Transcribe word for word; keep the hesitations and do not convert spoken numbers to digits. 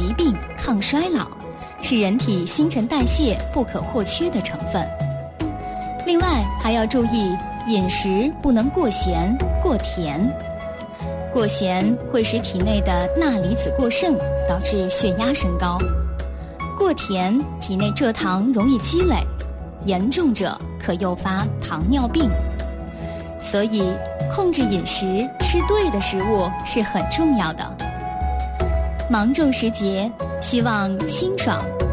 疾病、抗衰老，是人体新陈代谢不可或缺的成分。另外还要注意饮食不能过咸、过甜。过咸会使体内的钠离子过剩，导致血压升高；过甜，体内蔗糖容易积累，严重者可诱发糖尿病。所以控制饮食，吃对的食物是很重要的。芒种时节，希望清爽